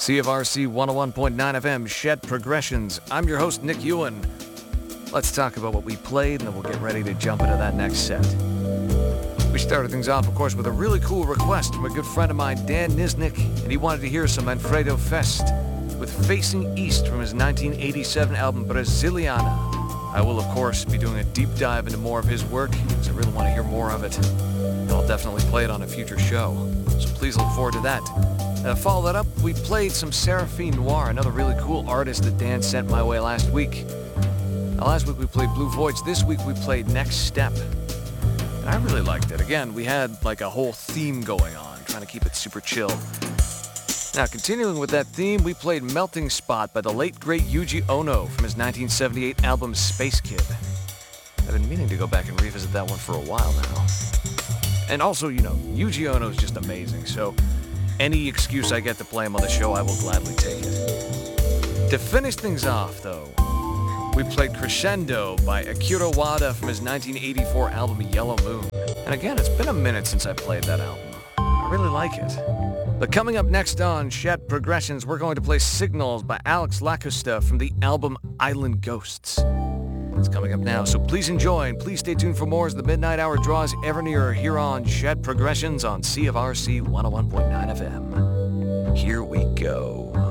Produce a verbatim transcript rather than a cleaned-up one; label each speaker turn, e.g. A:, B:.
A: C of R C one oh one point nine F M, Shed Progressions. I'm your host, Nick Ewan. Let's talk about what we played, and then we'll get ready to jump into that next set. We started things off, of course, with a really cool request from a good friend of mine, Dan Niznik, and he wanted to hear some Manfredo Fest with Facing East from his nineteen eighty-seven album Brasiliana. I will, of course, be doing a deep dive into more of his work, because I really want to hear more of it. And I'll definitely play it on a future show, so please look forward to that. Uh, follow that up, we played some Seraphine Noir, another really cool artist that Dan sent my way last week. Now, last week we played Blue Voids. This week we played Next Step. And I really liked it. Again, we had like a whole theme going on, trying to keep it super chill. Now, continuing with that theme, we played Melting Spot by the late, great Yuji Ono from his nineteen seventy-eight album Space Kid. I've been meaning to go back and revisit that one for a while now. And also, you know, Yuji Ono is just amazing, so any excuse I get to play him on the show, I will gladly take it. To finish things off, though, we played Crescendo by Akira Wada from his nineteen eighty-four album Yellow Moon. And again, it's been a minute since I played that album. I really like it. But coming up next on Shed Progressions, we're going to play Signals by Alex Lacosta from the album Island Ghosts. It's coming up now, so please enjoy and please stay tuned for more as the midnight hour draws ever nearer here on Shed Progressions on C of R C one oh one point nine F M. Here we go.